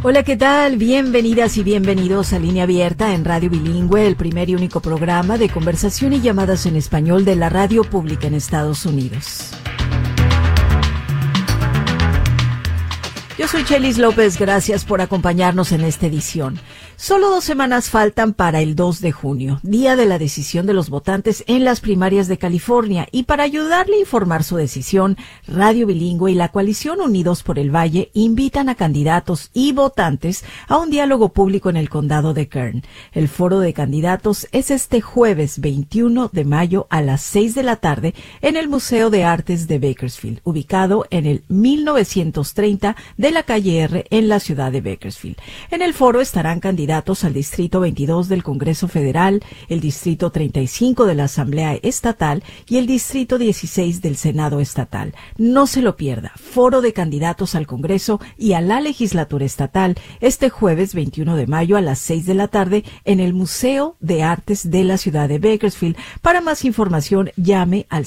Hola, ¿qué tal? Bienvenidas y bienvenidos a Línea Abierta en Radio Bilingüe, el primer y único programa de conversación y llamadas en español de la radio pública en Estados Unidos. Yo soy Chelis López, gracias por acompañarnos en esta edición. Solo 2 semanas faltan para el 2 de junio, día de la decisión de los votantes en las primarias de California, y para ayudarle a informar su decisión, Radio Bilingüe y la coalición Unidos por el Valle invitan a candidatos y votantes a un diálogo público en el condado de Kern. El foro de candidatos es este jueves 21 de mayo a las 6 de la tarde en el Museo de Artes de Bakersfield, ubicado en el 1930 de la calle R en la ciudad de Bakersfield. En el foro estarán candidatos al Distrito 22 del Congreso Federal, el Distrito 35 de la Asamblea Estatal y el Distrito 16 del Senado Estatal. No se lo pierda. Foro de candidatos al Congreso y a la Legislatura Estatal este jueves 21 de mayo a las 6 de la tarde en el Museo de Artes de la ciudad de Bakersfield. Para más información, llame al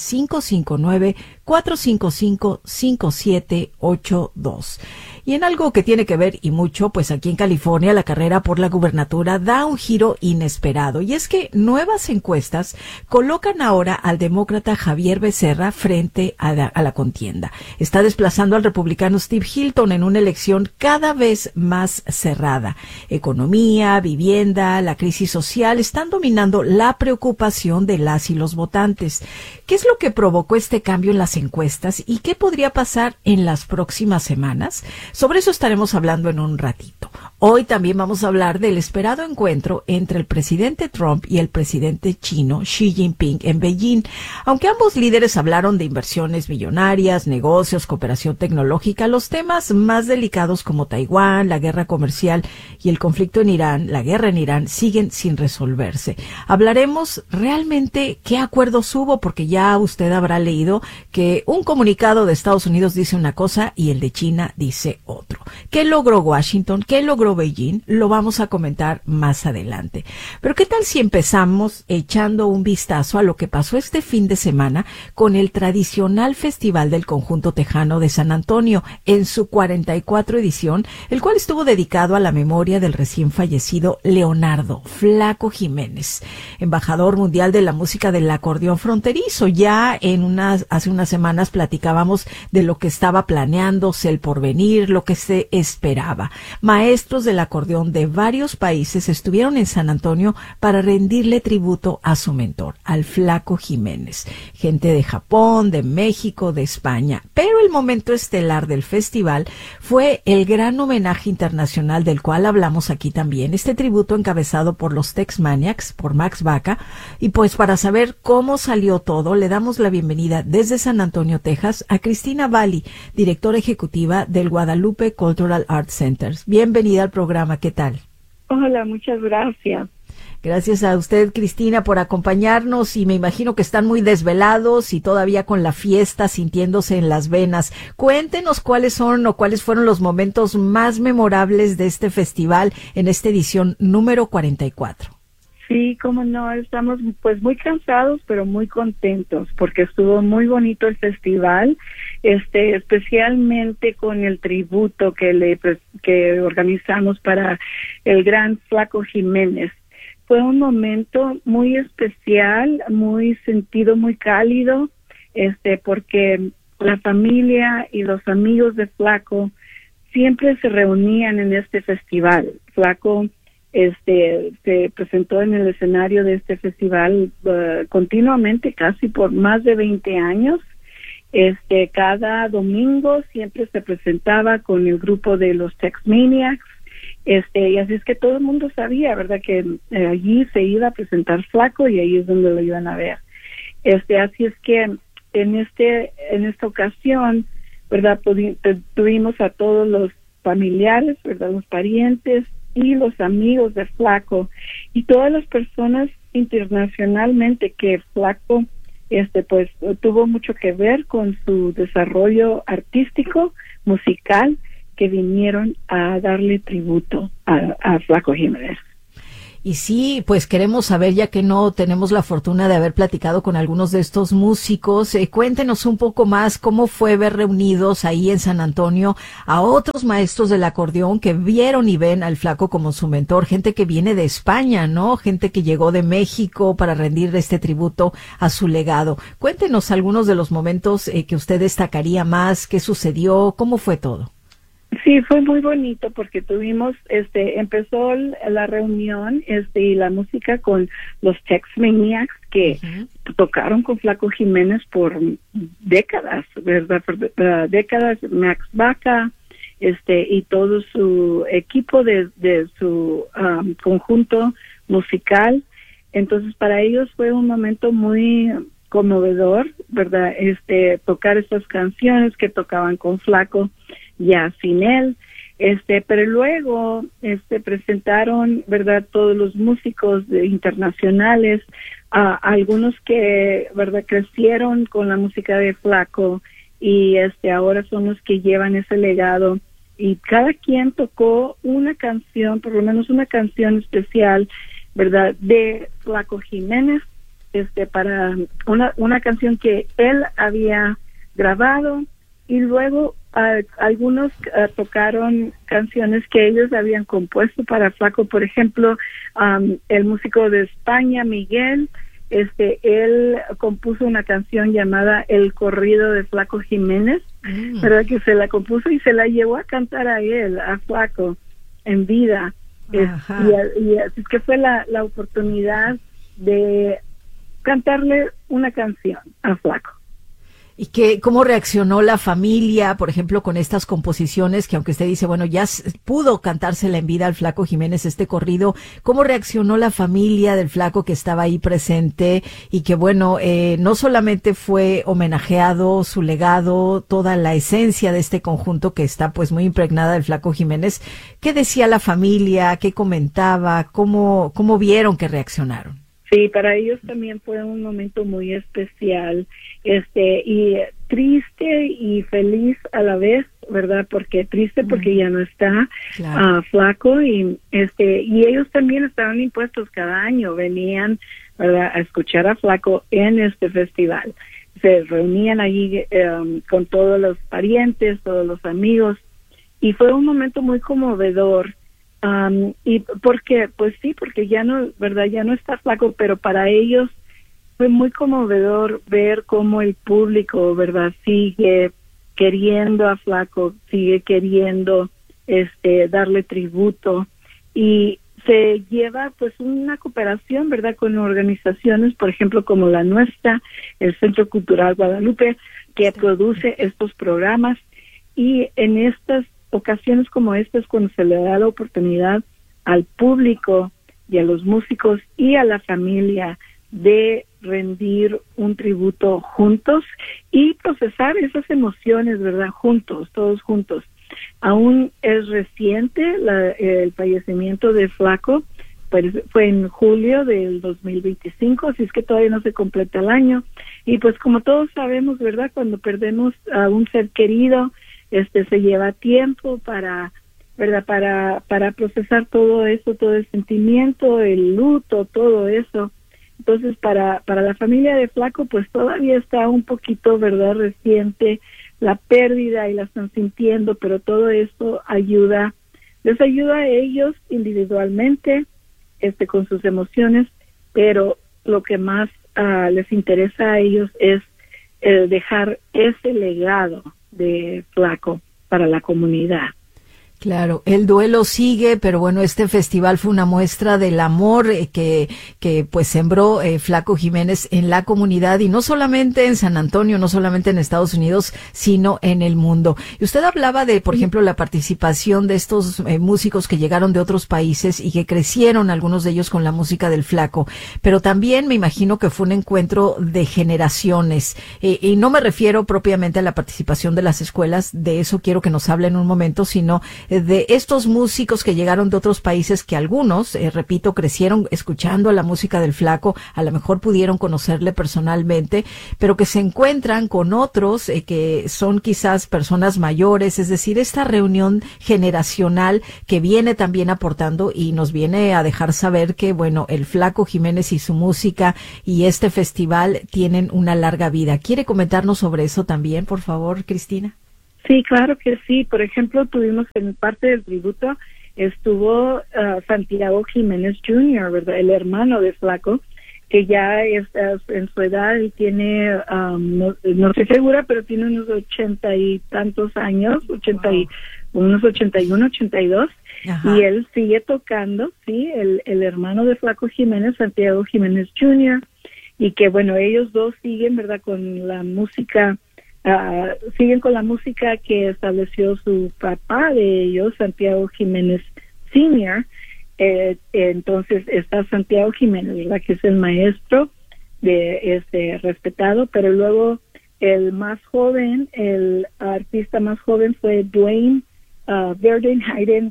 559-455-5782. Y en algo que tiene que ver y mucho, pues aquí en California la carrera por la gubernatura da un giro inesperado. Y es que nuevas encuestas colocan ahora al demócrata Javier Becerra frente a la contienda. Está desplazando al republicano Steve Hilton en una elección cada vez más cerrada. Economía, vivienda, la crisis social están dominando la preocupación de las y los votantes. ¿Qué es lo que provocó este cambio en las encuestas y qué podría pasar en las próximas semanas? Sobre eso estaremos hablando en un ratito. Hoy también vamos a hablar del esperado encuentro entre el presidente Trump y el presidente chino Xi Jinping en Beijing. Aunque ambos líderes hablaron de inversiones millonarias, negocios, cooperación tecnológica, los temas más delicados como Taiwán, la guerra comercial y el conflicto en Irán, la guerra en Irán, siguen sin resolverse. Hablaremos realmente qué acuerdos hubo, porque ya usted habrá leído que un comunicado de Estados Unidos dice una cosa y el de China dice otro. ¿Qué logró Washington? ¿Qué logró Beijing? Lo vamos a comentar más adelante. Pero ¿qué tal si empezamos echando un vistazo a lo que pasó este fin de semana con el tradicional Festival del Conjunto Tejano de San Antonio en su 44 edición, el cual estuvo dedicado a la memoria del recién fallecido Leonardo Flaco Jiménez, embajador mundial de la música del acordeón fronterizo? Ya hace unas semanas platicábamos de lo que estaba planeándose, el porvenir, lo que se esperaba. Maestros del acordeón de varios países estuvieron en San Antonio para rendirle tributo a su mentor, al Flaco Jiménez. Gente de Japón, de México, de España. Pero el momento estelar del festival fue el gran homenaje internacional del cual hablamos aquí también. Este tributo encabezado por los Tex Maniacs, por Max Baca. Y pues para saber cómo salió todo, le damos la bienvenida desde San Antonio, Texas, a Cristina Valli, directora ejecutiva del Guadalupe Cultural Arts Center. Bienvenida al programa, ¿qué tal? Hola, muchas gracias. Gracias a usted, Cristina, por acompañarnos, y me imagino que están muy desvelados y todavía con la fiesta sintiéndose en las venas. Cuéntenos cuáles fueron los momentos más memorables de este festival en esta edición número 44. Sí, cómo no, estamos pues muy cansados, pero muy contentos, porque estuvo muy bonito el festival, especialmente con el tributo que organizamos para el gran Flaco Jiménez. Fue un momento muy especial, muy sentido, muy cálido, porque la familia y los amigos de Flaco siempre se reunían en este festival. Flaco se presentó en el escenario de este festival continuamente, casi por más de 20 años. Cada domingo siempre se presentaba con el grupo de los Tex Maniacs, y así es que todo el mundo sabía, ¿verdad?, que allí se iba a presentar Flaco y ahí es donde lo iban a ver. Así es que en esta ocasión, ¿verdad?, tuvimos a todos los familiares, ¿verdad?, los parientes y los amigos de Flaco y todas las personas internacionalmente que Flaco pues tuvo mucho que ver con su desarrollo artístico, musical, que vinieron a darle tributo a Flaco Jiménez. Y sí, pues queremos saber, ya que no tenemos la fortuna de haber platicado con algunos de estos músicos, cuéntenos un poco más cómo fue ver reunidos ahí en San Antonio a otros maestros del acordeón que vieron y ven al Flaco como su mentor, gente que viene de España, ¿no? Gente que llegó de México para rendir este tributo a su legado. Cuéntenos algunos de los momentos que usted destacaría más, qué sucedió, cómo fue todo. Sí, fue muy bonito porque tuvimos, empezó la reunión, y la música con los Tex Maniacs que tocaron con Flaco Jiménez por décadas, ¿verdad? Por décadas, Max Baca, y todo su equipo de su conjunto musical. Entonces, para ellos fue un momento muy conmovedor, ¿verdad? Tocar estas canciones que tocaban con Flaco ya sin él, pero luego presentaron, ¿verdad?, todos los músicos internacionales, algunos que, ¿verdad?, crecieron con la música de Flaco y ahora son los que llevan ese legado, y cada quien tocó una canción, por lo menos una canción especial, ¿verdad?, de Flaco Jiménez, para una canción que él había grabado, y luego algunos tocaron canciones que ellos habían compuesto para Flaco. Por ejemplo, el músico de España, Miguel, él compuso una canción llamada El corrido de Flaco Jiménez, ¿verdad?, que se la compuso y se la llevó a cantar a él, a Flaco, en vida. Y así es que fue la oportunidad de cantarle una canción a Flaco. ¿Y cómo reaccionó la familia, por ejemplo, con estas composiciones que, aunque usted dice, bueno, ya pudo cantársela en vida al Flaco Jiménez este corrido? ¿Cómo reaccionó la familia del Flaco que estaba ahí presente y que, bueno, no solamente fue homenajeado su legado, toda la esencia de este conjunto que está pues muy impregnada del Flaco Jiménez? ¿Qué decía la familia? ¿Qué comentaba? ¿Cómo vieron que reaccionaron? Sí, para ellos también fue un momento muy especial, y triste y feliz a la vez, ¿verdad? Porque triste porque ya no está Flaco, y ellos también estaban impuestos cada año, venían, ¿verdad?, a escuchar a Flaco en este festival. Se reunían allí con todos los parientes, todos los amigos, y fue un momento muy conmovedor. Y porque ya no, ¿verdad?, ya no está Flaco, pero para ellos fue muy conmovedor ver cómo el público, ¿verdad?, sigue queriendo a Flaco, sigue queriendo darle tributo, y se lleva pues una cooperación, ¿verdad?, con organizaciones, por ejemplo, como la nuestra, el Centro Cultural Guadalupe, que produce estos programas, y en estas ocasiones como estas, cuando se le da la oportunidad al público y a los músicos y a la familia de rendir un tributo juntos y procesar esas emociones, ¿verdad?, juntos, todos juntos. Aún es reciente el fallecimiento de Flaco, pues fue en julio del 2025, así es que todavía no se completa el año, y pues como todos sabemos, ¿verdad?, cuando perdemos a un ser querido, se lleva tiempo para, ¿verdad?, para procesar todo eso, todo el sentimiento, el luto, todo eso. Entonces, para la familia de Flaco, pues todavía está un poquito, ¿verdad?, reciente la pérdida y la están sintiendo, pero todo esto les ayuda a ellos individualmente, con sus emociones, pero lo que más les interesa a ellos es dejar ese legado de Flaco para la comunidad. Claro, el duelo sigue, pero bueno, este festival fue una muestra del amor que pues sembró Flaco Jiménez en la comunidad, y no solamente en San Antonio, no solamente en Estados Unidos, sino en el mundo. Y usted hablaba de, por ejemplo, la participación de estos músicos que llegaron de otros países y que crecieron, algunos de ellos, con la música del Flaco, pero también me imagino que fue un encuentro de generaciones, y no me refiero propiamente a la participación de las escuelas, de eso quiero que nos hable en un momento, sino de estos músicos que llegaron de otros países, que algunos, repito, crecieron escuchando la música del Flaco, a lo mejor pudieron conocerle personalmente, pero que se encuentran con otros que son quizás personas mayores, es decir, esta reunión generacional que viene también aportando y nos viene a dejar saber que, bueno, el Flaco Jiménez y su música y este festival tienen una larga vida. ¿Quiere comentarnos sobre eso también, por favor, Cristina? Sí, claro que sí. Por ejemplo, tuvimos en parte del tributo, estuvo Santiago Jiménez Jr., ¿verdad? El hermano de Flaco, que ya es en su edad, y tiene, no estoy segura, pero tiene unos 80 y tantos años, unos 81, 82, Ajá. Y él sigue tocando, sí, el hermano de Flaco Jiménez, Santiago Jiménez Jr., y que, bueno, ellos dos siguen, ¿verdad?, con la música, siguen con la música que estableció su papá de ellos, Santiago Jiménez Sr., entonces está Santiago Jiménez, ¿verdad?, que es el maestro de respetado, pero luego el más joven, el artista más joven fue Dwayne Verdenheiden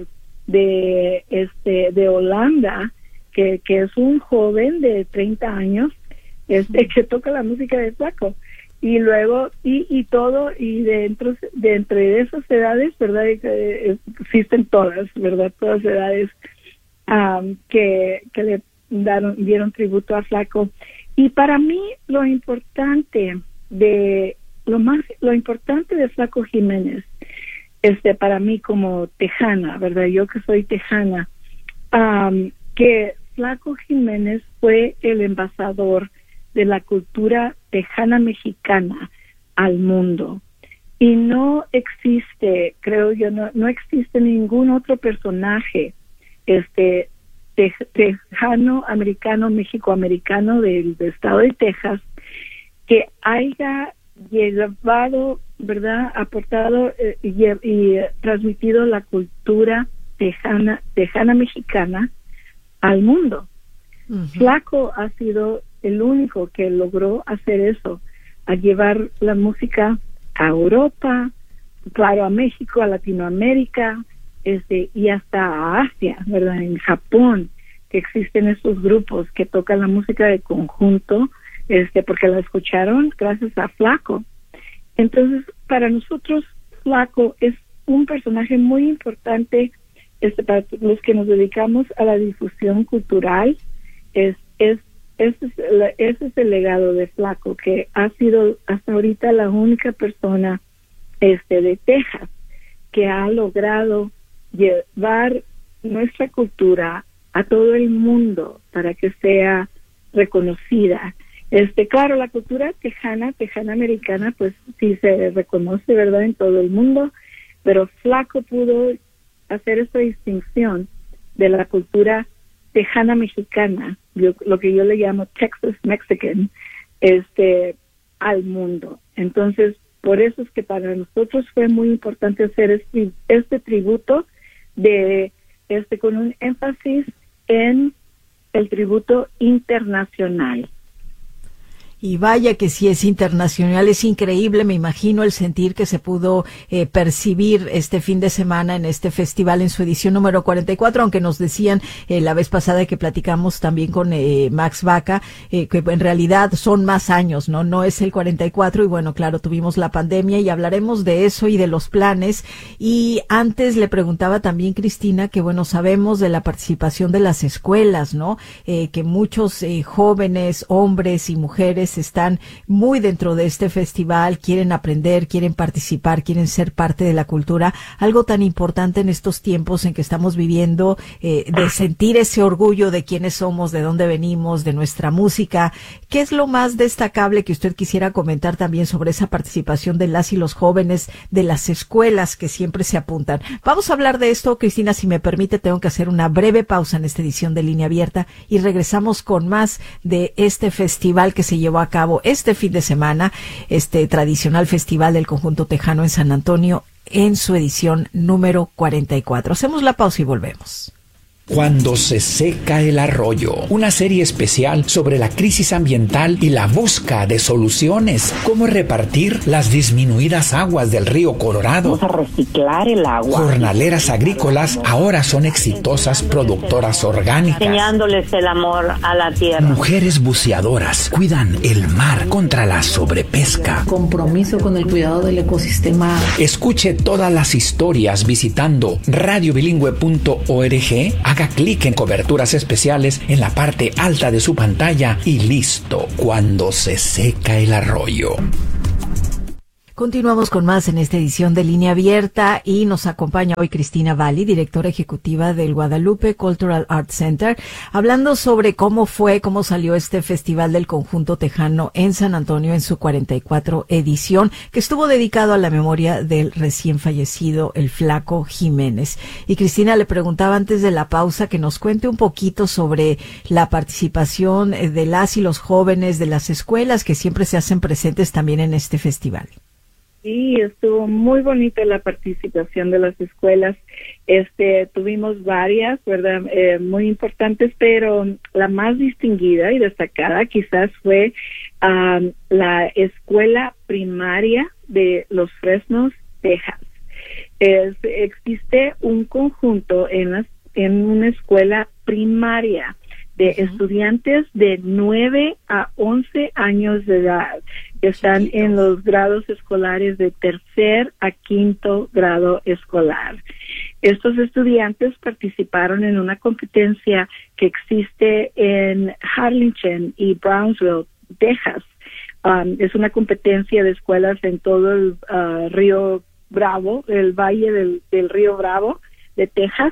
de Holanda, que es un joven de 30 años, que toca la música de Flaco. Y luego, y todo, y de entre esas edades, ¿verdad? Existen todas, ¿verdad? Todas edades que le dieron tributo a Flaco. Y para mí lo importante de Flaco Jiménez, para mí como tejana, ¿verdad? Yo que soy tejana, que Flaco Jiménez fue el embajador de la cultura tejana mexicana al mundo. Y no existe, creo yo, no existe ningún otro personaje tejano, americano, mexicoamericano del estado de Texas que haya llevado, ¿verdad?, aportado y transmitido la cultura tejana mexicana al mundo. Uh-huh. Flaco ha sido el único que logró hacer eso, a llevar la música a Europa, claro, a México, a Latinoamérica, y hasta a Asia, ¿verdad? En Japón, que existen estos grupos que tocan la música de conjunto, porque la escucharon gracias a Flaco. Entonces, para nosotros, Flaco es un personaje muy importante, para los que nos dedicamos a la difusión cultural. Ese es el legado de Flaco, que ha sido hasta ahorita la única persona de Texas que ha logrado llevar nuestra cultura a todo el mundo para que sea reconocida. Claro, la cultura tejana americana, pues sí se reconoce, ¿verdad?, en todo el mundo, pero Flaco pudo hacer esta distinción de la cultura tejana mexicana, lo que yo le llamo Texas Mexican, al mundo. Entonces, por eso es que para nosotros fue muy importante hacer este tributo con un énfasis en el tributo internacional. Y vaya que sí es internacional, es increíble, me imagino el sentir que se pudo percibir este fin de semana en este festival en su edición número 44, aunque nos decían la vez pasada que platicamos también con Max Vaca, que en realidad son más años, no es el 44, y bueno, claro, tuvimos la pandemia y hablaremos de eso y de los planes. Y antes le preguntaba también, Cristina, que bueno, sabemos de la participación de las escuelas, ¿no? Que muchos jóvenes, hombres y mujeres están muy dentro de este festival, quieren aprender, quieren participar, quieren ser parte de la cultura, algo tan importante en estos tiempos en que estamos viviendo, de sentir ese orgullo de quiénes somos, de dónde venimos, de nuestra música. ¿Qué es lo más destacable que usted quisiera comentar también sobre esa participación de las y los jóvenes, de las escuelas que siempre se apuntan? Vamos a hablar de esto, Cristina, si me permite, tengo que hacer una breve pausa en esta edición de Línea Abierta y regresamos con más de este festival que se llevó a cabo este fin de semana, este tradicional festival del conjunto tejano en San Antonio en su edición número 44. Hacemos la pausa y volvemos. Cuando se seca el arroyo, una serie especial sobre la crisis ambiental y la busca de soluciones. Cómo repartir las disminuidas aguas del río Colorado. Vamos a reciclar el agua. Jornaleras agrícolas ahora son exitosas productoras orgánicas. Enseñándoles el amor a la tierra. Mujeres buceadoras cuidan el mar contra la sobrepesca. Compromiso con el cuidado del ecosistema. Escuche todas las historias visitando radiobilingüe.org. Haga clic en coberturas especiales en la parte alta de su pantalla y listo. Cuando se seca el arroyo. Continuamos con más en esta edición de Línea Abierta y nos acompaña hoy Cristina Valli, directora ejecutiva del Guadalupe Cultural Arts Center, hablando sobre cómo salió este Festival del Conjunto Tejano en San Antonio en su 44 edición, que estuvo dedicado a la memoria del recién fallecido el Flaco Jiménez. Y Cristina le preguntaba antes de la pausa que nos cuente un poquito sobre la participación de las y los jóvenes de las escuelas que siempre se hacen presentes también en este festival. Sí, estuvo muy bonita la participación de las escuelas. Tuvimos varias, ¿verdad? Muy importantes, pero la más distinguida y destacada quizás fue la escuela primaria de Los Fresnos, Texas. Existe un conjunto en una escuela primaria de estudiantes de 9 a 11 años de edad que están en los grados escolares de 3er a 5º grado escolar. Estos estudiantes participaron en una competencia que existe en Harlingen y Brownsville, Texas. Es una competencia de escuelas en todo el río Bravo, el valle del río Bravo de Texas.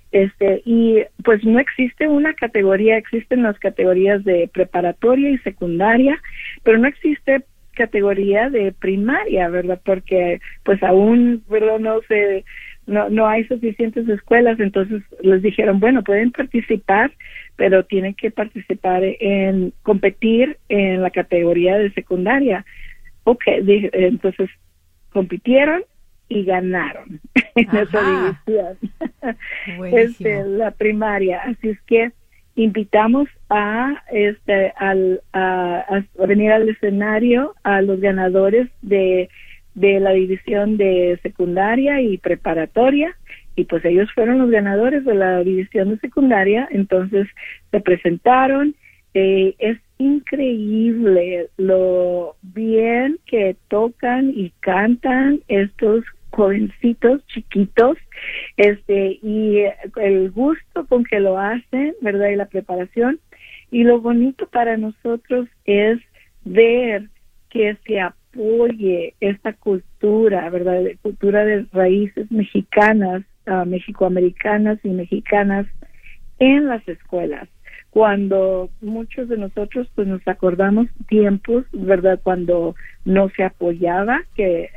Y pues no existe una categoría, existen las categorías de preparatoria y secundaria, pero no existe categoría de primaria, ¿verdad? Porque pues aún, ¿verdad? No hay suficientes escuelas, entonces les dijeron, bueno, pueden participar, pero tienen que competir en la categoría de secundaria. Entonces compitieron y ganaron en esa división. La primaria. Así es que invitamos a venir al escenario a los ganadores de la división de secundaria y preparatoria, y pues ellos fueron los ganadores de la división de secundaria. Entonces se presentaron. Es increíble lo bien que tocan y cantan estos jovencitos chiquitos, y el gusto con que lo hacen, ¿verdad? Y la preparación. Y lo bonito para nosotros es ver que se apoye esta cultura, ¿verdad? Cultura de raíces mexicanas, mexicoamericanas y mexicanas en las escuelas. Cuando muchos de nosotros pues nos acordamos tiempos, ¿verdad? Cuando no se apoyaba que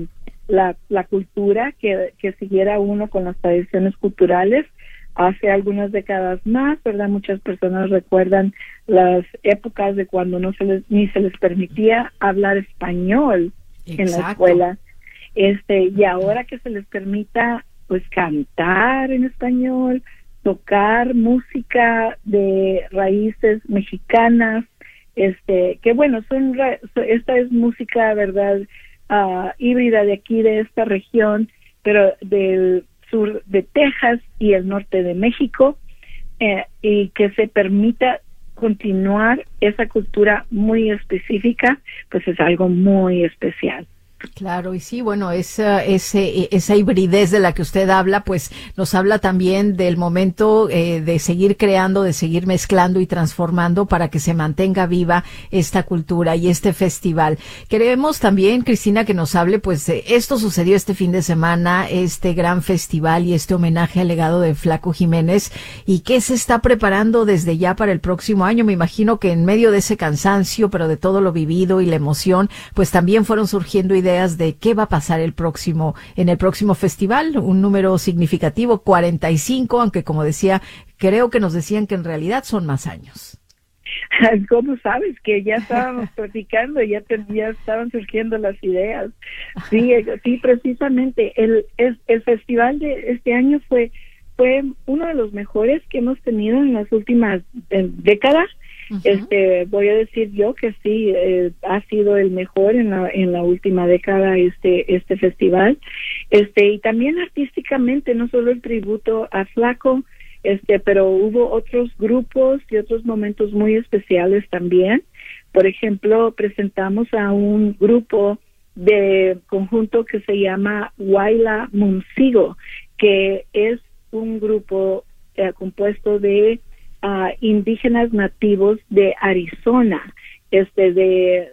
la cultura, que siguiera uno con las tradiciones culturales. Hace algunas décadas más, ¿verdad? Muchas personas recuerdan las épocas de cuando ni se les permitía hablar español. Exacto. En la escuela. Y ahora que se les permita pues cantar en español, tocar música de raíces mexicanas, que bueno, esta es música, ¿verdad? Híbrida de aquí, de esta región, pero del sur de Texas y el norte de México, y que se permita continuar esa cultura muy específica, pues es algo muy especial. Claro, y sí, bueno, esa hibridez de la que usted habla, pues nos habla también del momento de seguir creando, de seguir mezclando y transformando para que se mantenga viva esta cultura y este festival. Queremos también, Cristina, que nos hable, pues esto sucedió este fin de semana, este gran festival y este homenaje al legado de Flaco Jiménez, y qué se está preparando desde ya para el próximo año. Me imagino que en medio de ese cansancio, pero de todo lo vivido y la emoción, pues también fueron surgiendo ideas de qué va a pasar en el próximo festival, un número significativo, 45, aunque como decía, creo que nos decían que en realidad son más años. ¿Cómo sabes? Que ya estábamos platicando, ya estaban surgiendo las ideas. Sí, precisamente. El festival de este año fue fue uno de los mejores que hemos tenido en las últimas décadas. Voy a decir yo que sí, ha sido el mejor en la última década este festival. Y también artísticamente, no solo el tributo a Flaco, pero hubo otros grupos y otros momentos muy especiales también. Por ejemplo, presentamos a un grupo de conjunto que se llama Huayla Muncigo, que es un grupo compuesto de indígenas nativos de Arizona, de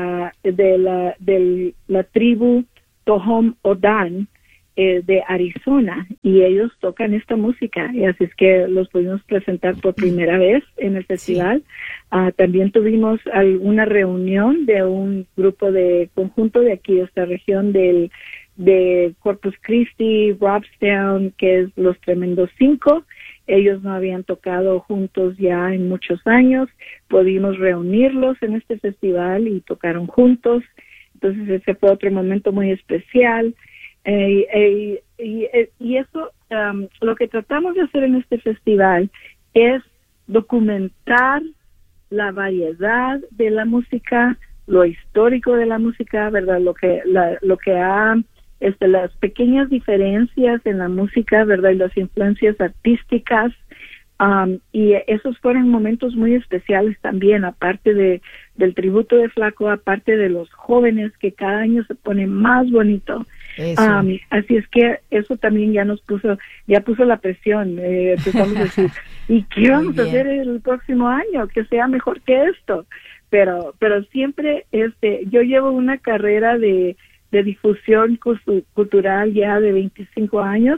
la tribu Tohom Odan de Arizona, y ellos tocan esta música, y así es que los pudimos presentar por primera vez en el festival. También tuvimos una reunión de un grupo de conjunto de aquí, de esta región de Corpus Christi, Robstown, que es Los Tremendos Cinco. Ellos no habían tocado juntos ya en muchos años. Pudimos reunirlos en este festival y tocaron juntos. Entonces ese fue otro momento muy especial. Y eso, lo que tratamos de hacer en este festival es documentar la variedad de la música, lo histórico de la música, ¿verdad? Lo que ha las pequeñas diferencias en la música, ¿verdad? Y las influencias artísticas, y esos fueron momentos muy especiales también, aparte del tributo de Flaco, aparte de los jóvenes, que cada año se pone más bonito. Así es que eso también puso la presión. Empezamos a decir, ¿y qué vamos a hacer el próximo año? Que sea mejor que esto. Pero siempre, yo llevo una carrera de difusión cultural ya de 25 años,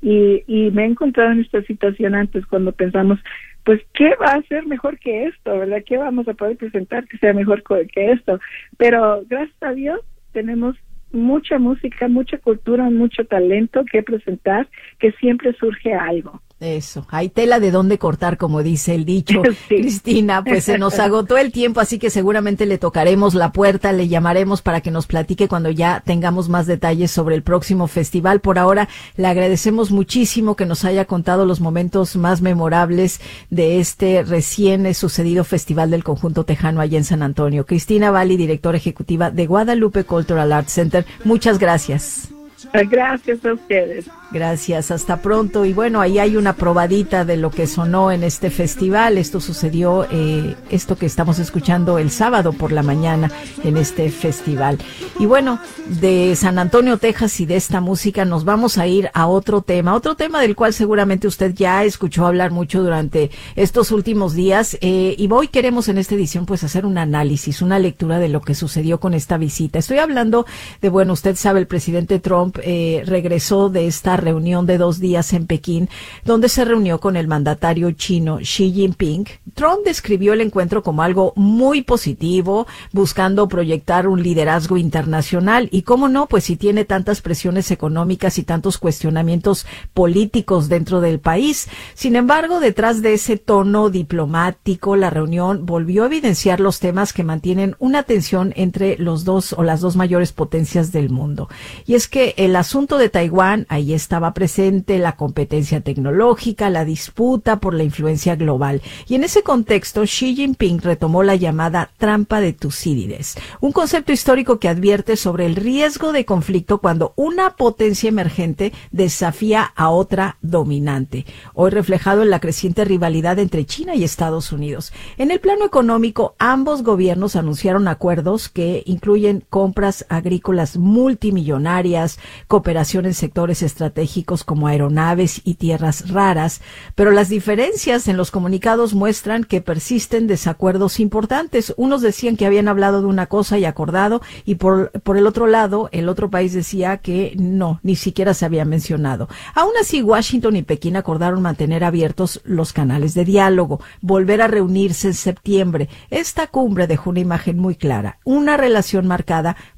y me he encontrado en esta situación antes, cuando pensamos, pues, ¿qué va a ser mejor que esto, verdad? ¿Qué vamos a poder presentar que sea mejor que esto? Pero gracias a Dios tenemos mucha música, mucha cultura, mucho talento que presentar, que siempre surge algo. Eso, hay tela de dónde cortar, como dice el dicho. Sí. Cristina, pues se nos agotó el tiempo, así que seguramente le tocaremos la puerta, le llamaremos para que nos platique cuando ya tengamos más detalles sobre el próximo festival. Por ahora, le agradecemos muchísimo que nos haya contado los momentos más memorables de este recién sucedido Festival del Conjunto Tejano allá en San Antonio. Cristina Valli, directora ejecutiva de Guadalupe Cultural Arts Center, muchas gracias. Gracias a ustedes. Gracias, hasta pronto. Y bueno, ahí hay una probadita de lo que sonó en este festival. Esto sucedió, esto que estamos escuchando el sábado por la mañana en este festival. Y bueno, de San Antonio, Texas, y de esta música nos vamos a ir a otro tema del cual seguramente usted ya escuchó hablar mucho durante estos últimos días. Y hoy queremos en esta edición pues hacer un análisis, una lectura de lo que sucedió con esta visita. Estoy hablando de, bueno, usted sabe, el presidente Trump regresó de esta reunión de 2 días en Pekín, donde se reunió con el mandatario chino Xi Jinping. Trump describió el encuentro como algo muy positivo, buscando proyectar un liderazgo internacional. Y cómo no, pues si tiene tantas presiones económicas y tantos cuestionamientos políticos dentro del país. Sin embargo, detrás de ese tono diplomático, la reunión volvió a evidenciar los temas que mantienen una tensión entre los dos o las dos mayores potencias del mundo. Y es que el asunto de Taiwán, ahí estaba presente la competencia tecnológica, la disputa por la influencia global. Y en ese contexto, Xi Jinping retomó la llamada trampa de Tucídides, un concepto histórico que advierte sobre el riesgo de conflicto cuando una potencia emergente desafía a otra dominante, hoy reflejado en la creciente rivalidad entre China y Estados Unidos. En el plano económico, ambos gobiernos anunciaron acuerdos que incluyen compras agrícolas multimillonarias, cooperación en sectores estratégicos como aeronaves y tierras raras, pero las diferencias en los comunicados muestran que persisten desacuerdos importantes. Unos decían que habían hablado de una cosa y acordado, y por el otro lado, el otro país decía que no, ni siquiera se había mencionado. Aún así, Washington y Pekín acordaron mantener abiertos los canales de diálogo, volver a reunirse en septiembre. Esta cumbre dejó una imagen muy clara, una relación marcada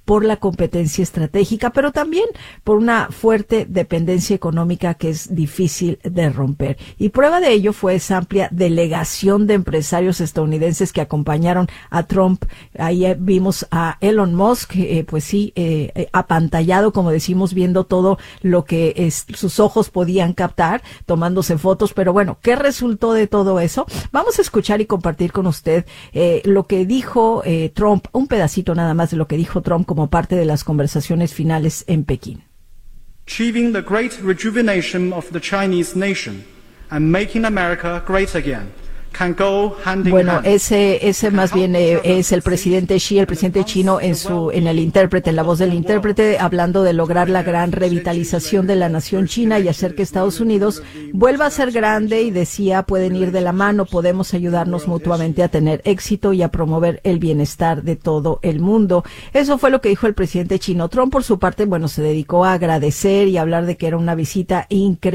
por la competencia estratégica, pero también por una fuerte dependencia económica que es difícil de romper. Y prueba de ello fue esa amplia delegación de empresarios estadounidenses que acompañaron a Trump. Ahí vimos a Elon Musk, apantallado, como decimos, viendo todo lo que sus ojos podían captar, tomándose fotos. Pero bueno, ¿qué resultó de todo eso? Vamos a escuchar y compartir con usted lo que dijo Trump, un pedacito nada más de lo que dijo Trump como parte de las conversaciones finales en Pekín. Achieving the great rejuvenation of the Chinese nation and making America great again can go hand in bueno, hand. ese más bien es el presidente Xi, el presidente chino en el intérprete, en la voz del intérprete, hablando de lograr la gran revitalización de la nación china y hacer que Estados Unidos vuelva a ser grande, y decía, pueden ir de la mano, podemos ayudarnos mutuamente a tener éxito y a promover el bienestar de todo el mundo. Eso fue lo que dijo el presidente chino. Trump, por su parte, bueno, se dedicó a agradecer y a hablar de que era una visita increíble